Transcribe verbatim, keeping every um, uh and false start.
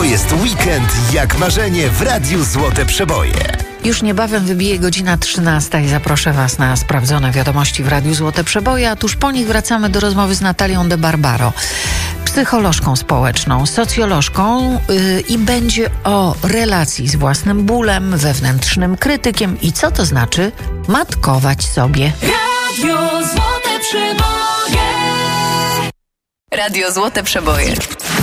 jest weekend jak marzenie w Radiu Złote Przeboje. Już niebawem wybije godzina trzynasta i zaproszę Was na sprawdzone wiadomości w Radiu Złote Przeboje, a tuż po nich wracamy do rozmowy z Natalią de Barbaro, psycholożką społeczną, socjolożką yy, i będzie o relacji z własnym bólem, wewnętrznym krytykiem i co to znaczy matkować sobie. Radio Złote Przeboje. Radio Złote Przeboje.